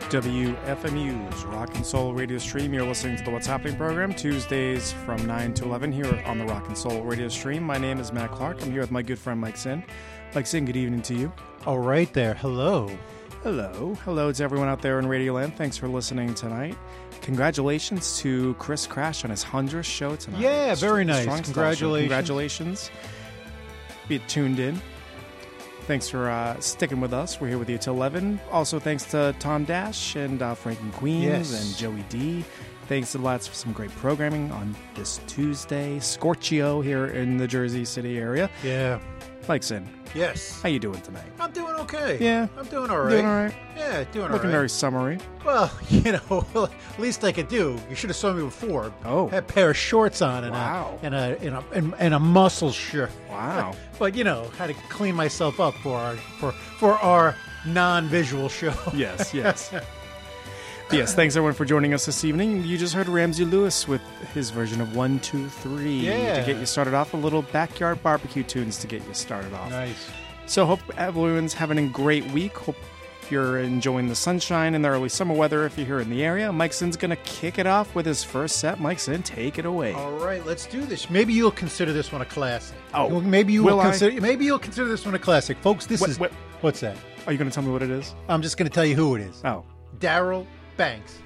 WFMU's Rock and Soul Radio Stream. You're listening to the What's Happening program, Tuesdays from 9 to 11 here on the Rock and Soul Radio Stream. My name is Matt Clark. I'm here with my good friend Mike Sin. Mike Sin, good evening to you. All right there. Hello. Hello. Hello to everyone out there in Radioland. Thanks for listening tonight. Congratulations to Chris Crash on his 100th show tonight. Yeah, very nice. Congratulations. Be tuned in. Thanks for sticking with us. We're here with you till 11. Also, thanks to Tom Dash and Frank and Queens and Joey D. Thanks to lots for some great programming on this Tuesday. Scorchio here in the Jersey City area. Yeah. Mike Sin. Yes. How you doing tonight? I'm doing okay. Yeah. I'm doing all right. Doing all right? Yeah, doing all right. Looking very summery. Well, at least I could do. You should have saw me before. Oh. I had a pair of shorts on and a muscle shirt. Wow. But had to clean myself up for our non-visual show. Yes. Yes, thanks everyone for joining us this evening. You just heard Ramsey Lewis with his version of 1, 2, 3 to get you started off. A little backyard barbecue tunes to get you started off. Nice. So hope everyone's having a great week. Hope you're enjoying the sunshine and the early summer weather if you're here in the area. Mike Sin's going to kick it off with his first set. Mike Sin, take it away. All right, let's do this. Maybe you'll consider this one a classic. Oh, maybe you'll consider this one a classic, folks. What's that? Are you going to tell me what it is? I'm just going to tell you who it is. Oh, Darryl Banks.